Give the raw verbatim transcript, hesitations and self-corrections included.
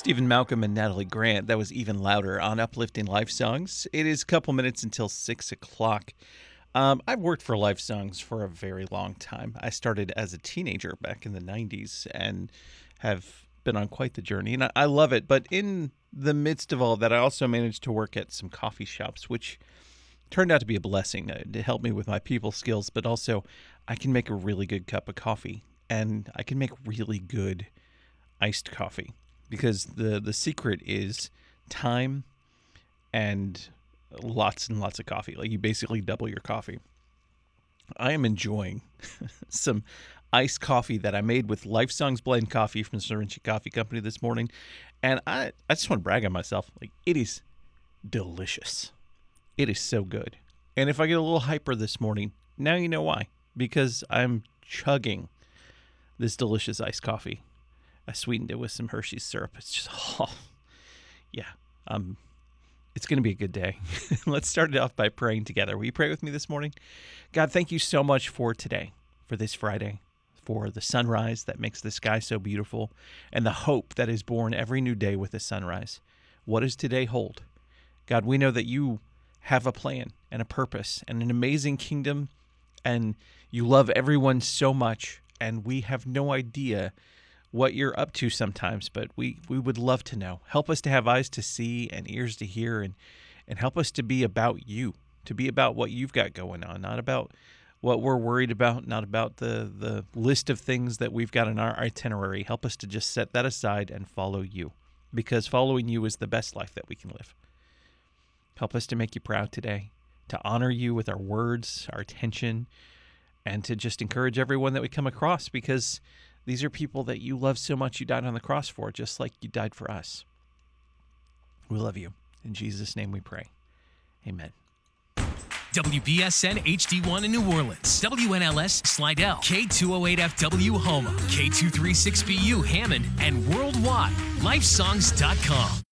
Stephen Malcolm and Natalie Grant. That was Even Louder on Uplifting Life Songs. It is a couple minutes until six o'clock. Um, I've worked for Life Songs for a very long time. I started as a teenager back in the nineties and have been on quite the journey, and I, I love it. But in the midst of all of that, I also managed to work at some coffee shops, which turned out to be a blessing. It helped me with my people skills, but also I can make a really good cup of coffee, and I can make really good iced coffee. Because the, the secret is time and lots and lots of coffee. Like, you basically double your coffee. I am enjoying some iced coffee that I made with Life Songs blend coffee from the Sorinchi Coffee Company this morning. And I, I just want to brag on myself. Like, it is delicious. It is so good. And if I get a little hyper this morning, now you know why. Because I'm chugging this delicious iced coffee. I sweetened it with some Hershey's syrup. It's just, oh, yeah. Um, it's going to be a good day. Let's start it off by praying together. Will you pray with me this morning? God, thank you so much for today, for this Friday, for the sunrise that makes the sky so beautiful, and the hope that is born every new day with the sunrise. What does today hold? God, we know that you have a plan and a purpose and an amazing kingdom, and you love everyone so much, and we have no idea what you're up to sometimes, but we, we would love to know. Help us to have eyes to see and ears to hear, and, and help us to be about you, to be about what you've got going on, not about what we're worried about, not about the, the list of things that we've got in our itinerary. Help us to just set that aside and follow you, because following you is the best life that we can live. Help us to make you proud today, to honor you with our words, our attention, and to just encourage everyone that we come across, because these are people that you love so much you died on the cross for, just like you died for us. We love you. In Jesus' name we pray. Amen. W B S N H D one in New Orleans, W N L S Slidell, K two oh eight F W Houma, K two thirty-six B U Hammond, and worldwide, lifesongs dot com.